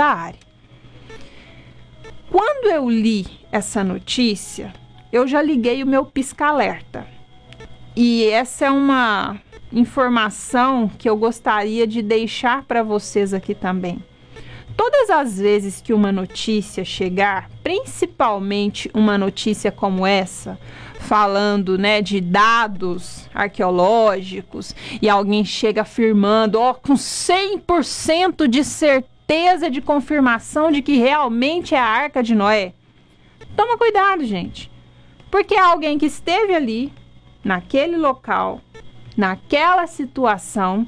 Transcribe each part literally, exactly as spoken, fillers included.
da área. Quando eu li essa notícia, eu já liguei o meu pisca-alerta. E essa é uma informação que eu gostaria de deixar para vocês aqui também. Todas as vezes que uma notícia chegar, principalmente uma notícia como essa, falando, né, de dados arqueológicos, e alguém chega afirmando, ó, com cem por cento de certeza de confirmação de que realmente é a Arca de Noé. Toma cuidado, gente, porque é alguém que esteve ali, naquele local, naquela situação,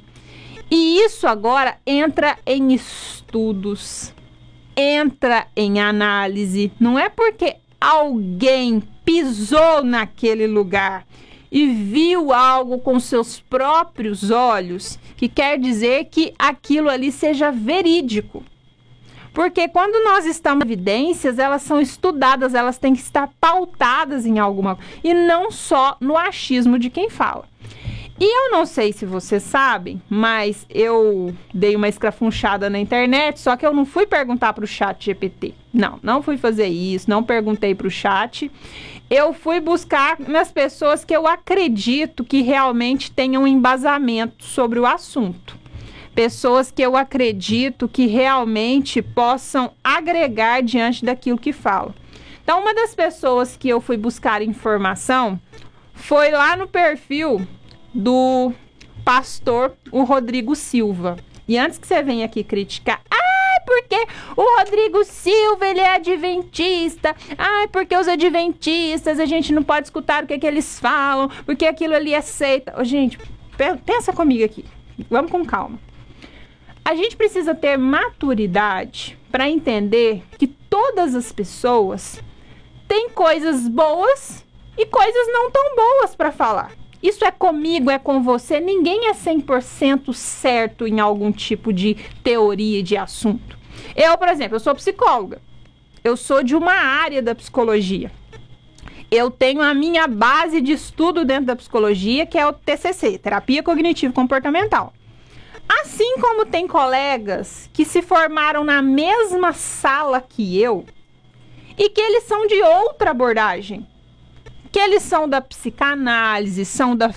e isso agora entra em estudos, entra em análise. Não é porque alguém pisou naquele lugar e viu algo com seus próprios olhos que quer dizer que aquilo ali seja verídico. Porque quando nós estamos em evidências, elas são estudadas, elas têm que estar pautadas em alguma coisa, e não só no achismo de quem fala. E eu não sei se vocês sabem, mas eu dei uma escrafunchada na internet, só que eu não fui perguntar para o chat G P T. Não, não fui fazer isso, não perguntei para o chat. Eu fui buscar nas pessoas que eu acredito que realmente tenham embasamento sobre o assunto. Pessoas que eu acredito que realmente possam agregar diante daquilo que falam. Então, uma das pessoas que eu fui buscar informação foi lá no perfil do pastor, o Rodrigo Silva. E antes que você venha aqui criticar, ah, porque o Rodrigo Silva, ele é adventista, ah, porque os adventistas, a gente não pode escutar o que, é que eles falam, porque aquilo ali é seita. Oh, gente, pensa comigo aqui, vamos com calma. A gente precisa ter maturidade para entender que todas as pessoas têm coisas boas e coisas não tão boas para falar. Isso é comigo, é com você. Ninguém é cem por cento certo em algum tipo de teoria de assunto. Eu, por exemplo, eu sou psicóloga. Eu sou de uma área da psicologia. Eu tenho a minha base de estudo dentro da psicologia, que é o T C C, Terapia Cognitivo-Comportamental. Assim como tem colegas que se formaram na mesma sala que eu e que eles são de outra abordagem. Que eles são da psicanálise, são da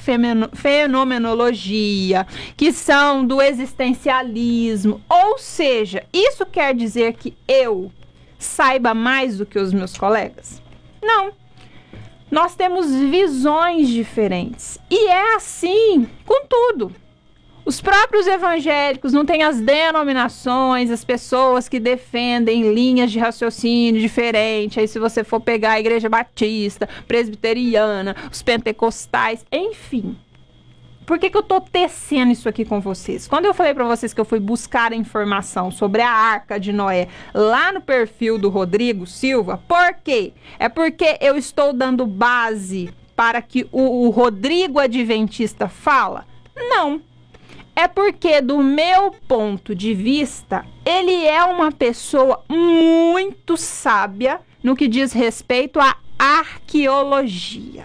fenomenologia, que são do existencialismo. Ou seja, isso quer dizer que eu saiba mais do que os meus colegas? Não. Nós temos visões diferentes. E é assim com tudo. Os próprios evangélicos não têm as denominações, as pessoas que defendem linhas de raciocínio diferentes. Aí se você for pegar a Igreja Batista, Presbiteriana, os pentecostais, enfim. Por que que eu tô tecendo isso aqui com vocês? Quando eu falei para vocês que eu fui buscar a informação sobre a Arca de Noé lá no perfil do Rodrigo Silva, por quê? É porque eu estou dando base para que o, o Rodrigo Adventista fala? Não. É porque, do meu ponto de vista, ele é uma pessoa muito sábia no que diz respeito à arqueologia.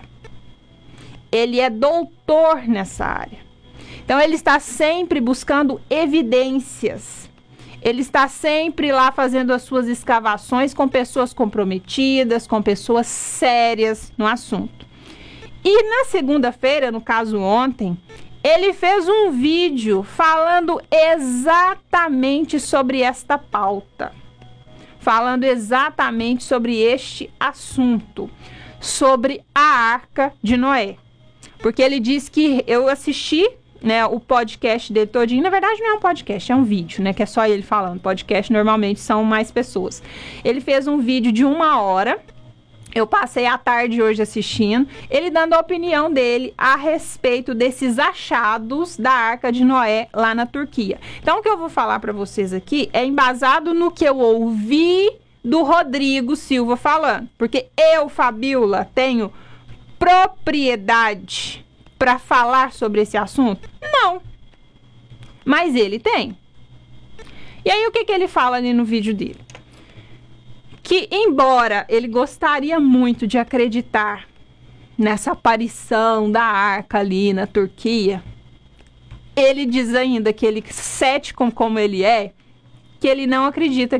Ele é doutor nessa área. Então, ele está sempre buscando evidências. Ele está sempre lá fazendo as suas escavações com pessoas comprometidas, com pessoas sérias no assunto. E na segunda-feira, no caso ontem, ele fez um vídeo falando exatamente sobre esta pauta, falando exatamente sobre este assunto, sobre a Arca de Noé. Porque ele diz que eu assisti, né, o podcast dele todinho. Na verdade, não é um podcast, é um vídeo, né, que é só ele falando. Podcast normalmente são mais pessoas. Ele fez um vídeo de uma hora. Eu passei a tarde hoje assistindo, ele dando a opinião dele a respeito desses achados da Arca de Noé lá na Turquia. Então, o que eu vou falar para vocês aqui é embasado no que eu ouvi do Rodrigo Silva falando. Porque eu, Fabiola, tenho propriedade para falar sobre esse assunto? Não. Mas ele tem. E aí, o que que ele fala ali no vídeo dele? Que, embora ele gostaria muito de acreditar nessa aparição da arca ali na Turquia, ele diz ainda que ele, cético como ele é, que ele não acredita